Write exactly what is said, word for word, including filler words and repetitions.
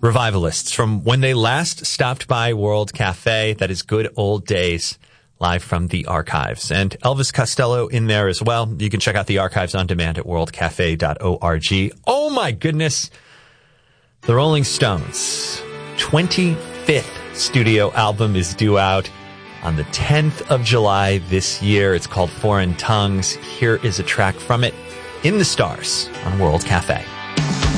Revivalists from when they last stopped by World Cafe. That is Good Old Days, live from the archives. And Elvis Costello in there as well. You can check out the archives on demand at world cafe dot org. Oh my goodness. The Rolling Stones' twenty-fifth studio album is due out on the tenth of July this year. It's called Foreign Tongues. Here is a track from it, In the Stars, on World Cafe.